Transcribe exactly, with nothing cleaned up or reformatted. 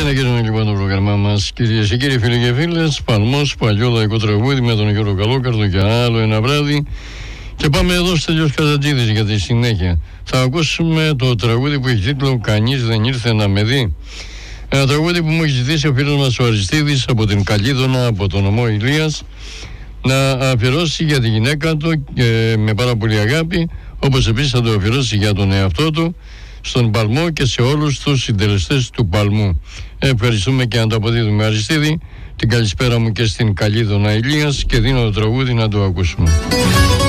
Συνεχίζουμε λοιπόν το πρόγραμμά μας, κυρίες και κύριοι, φίλοι και φίλες. Παλμός, παλιό λαϊκό τραγούδι με τον Γιώργο Καλόκαρδο και άλλο ένα βράδυ. Και πάμε εδώ στο Στέλιος Καζατζίδης για τη συνέχεια. Θα ακούσουμε το τραγούδι που έχει τίτλο «Κανείς δεν ήρθε να με δει». Ένα τραγούδι που μου έχει ζητήσει ο φίλος μας ο Αριστίδης από την Καλίδωνα, από τον νομό Ηλίας, να αφιερώσει για τη γυναίκα του και με πάρα πολύ αγάπη, όπως επίσης θα το αφιερώσει για τον εαυτό του, στον Παλμό και σε όλους τους συντελεστές του Παλμού. Ευχαριστούμε και ανταποδίδουμε, Αριστίδη. Την καλησπέρα μου και στην Καλίδωνα Ηλίας και δίνω το τραγούδι να το ακούσουμε.